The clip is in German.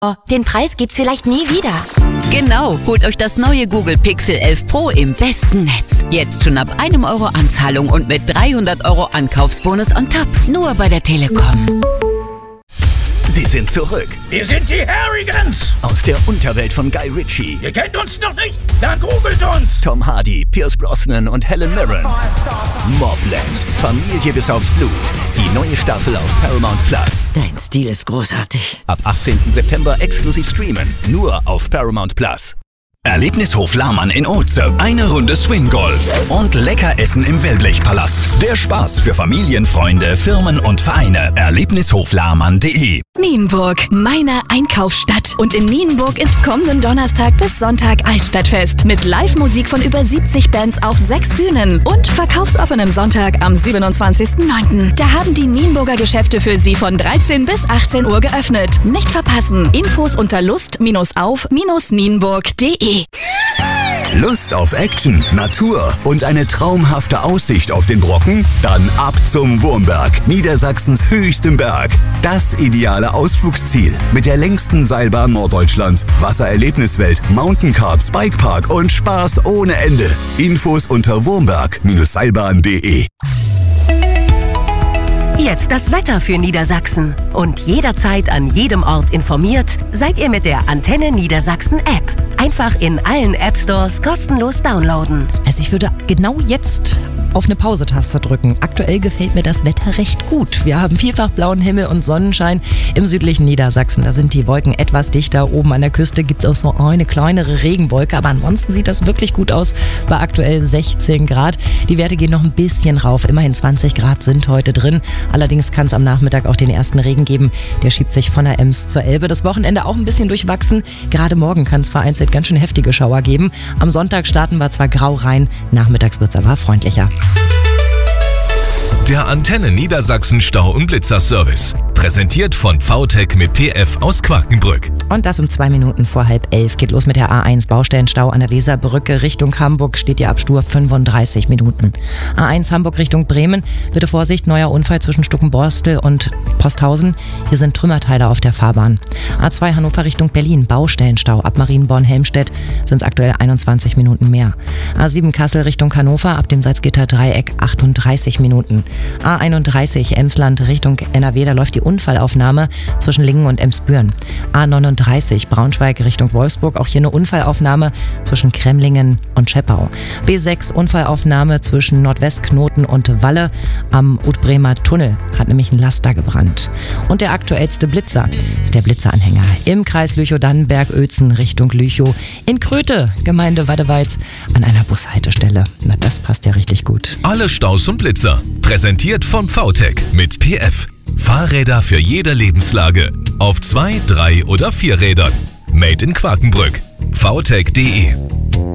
Den Preis gibt's vielleicht nie wieder. Genau, holt euch das neue Google Pixel 11 Pro im besten Netz. Jetzt schon ab 1 Euro Anzahlung und mit 300 Euro Ankaufsbonus on top. Nur bei der Telekom. Sie sind zurück. Wir sind die Harrigans. Aus der Unterwelt von Guy Ritchie. Ihr kennt uns noch nicht? Dann googelt uns. Tom Hardy, Pierce Brosnan und Helen Mirren. Mobland. Familie bis aufs Blut. Die neue Staffel auf Paramount Plus. Dein Stil ist großartig. Ab 18. September exklusiv streamen. Nur auf Paramount Plus. Erlebnishof Lahmann in Oetze. Eine Runde Swing-Golf und lecker essen im Wellblechpalast. Der Spaß für Familien, Freunde, Firmen und Vereine. Erlebnishoflahmann.de. Nienburg, meine Einkaufsstadt. Und in Nienburg ist kommenden Donnerstag bis Sonntag Altstadtfest. Mit Live-Musik von über 70 Bands auf 6 Bühnen. Und verkaufsoffenem Sonntag am 27.09. Da haben die Nienburger Geschäfte für Sie von 13 bis 18 Uhr geöffnet. Nicht verpassen. Infos unter lust-auf-nienburg.de. Lust auf Action, Natur und eine traumhafte Aussicht auf den Brocken? Dann ab zum Wurmberg, Niedersachsens höchstem Berg. Das ideale Ausflugsziel mit der längsten Seilbahn Norddeutschlands, Wassererlebniswelt, Mountaincards, Bikepark und Spaß ohne Ende. Infos unter wurmberg-seilbahn.de. Jetzt das Wetter für Niedersachsen. Und jederzeit an jedem Ort informiert, seid ihr mit der Antenne Niedersachsen App. Einfach in allen App-Stores kostenlos downloaden. Also ich würde genau jetzt auf eine Pause-Taste drücken. Aktuell gefällt mir das Wetter recht gut. Wir haben vielfach blauen Himmel und Sonnenschein im südlichen Niedersachsen. Da sind die Wolken etwas dichter. Oben an der Küste gibt es auch so eine kleinere Regenwolke. Aber ansonsten sieht das wirklich gut aus bei aktuell 16 Grad. Die Werte gehen noch ein bisschen rauf. Immerhin 20 Grad sind heute drin. Allerdings kann es am Nachmittag auch den ersten Regen geben. Der schiebt sich von der Ems zur Elbe. Das Wochenende auch ein bisschen durchwachsen. Gerade morgen kann es vereinzelt ganz schön heftige Schauer geben. Am Sonntag starten wir zwar grau rein, nachmittags wird es aber freundlicher. Der Antenne Niedersachsen Stau- und Blitzerservice. Präsentiert von VTech mit PF aus Quakenbrück. Und das um 2 Minuten vor 10:30 geht los mit der A1 Baustellenstau an der Weserbrücke Richtung Hamburg. Steht die Abstur 35 Minuten. A1 Hamburg Richtung Bremen. Bitte Vorsicht, neuer Unfall zwischen Stuckenborstel und Posthausen. Hier sind Trümmerteile auf der Fahrbahn. A2 Hannover Richtung Berlin. Baustellenstau ab Marienborn-Helmstedt sind es aktuell 21 Minuten mehr. A7 Kassel Richtung Hannover ab dem Salzgitter-Dreieck 38 Minuten. A31 Emsland Richtung NRW, da läuft die Unfallaufnahme zwischen Lingen und Emsbüren. A39 Braunschweig Richtung Wolfsburg, auch hier eine Unfallaufnahme zwischen Kremlingen und Scheppau. B6 Unfallaufnahme zwischen Nordwestknoten und Walle am Utbremer Tunnel, hat nämlich ein Laster gebrannt. Und der aktuellste Blitzer ist der Blitzeranhänger im Kreis Lüchow-Dannenberg-Uelzen Richtung Lüchow in Kröte, Gemeinde Waddeweiz, an einer Bushaltestelle. Na, das passt ja richtig gut. Alle Staus und Blitzer. Präsentiert von VTech mit PF. Fahrräder für jede Lebenslage. Auf 2, 3 oder 4 Rädern. Made in Quakenbrück. vtech.de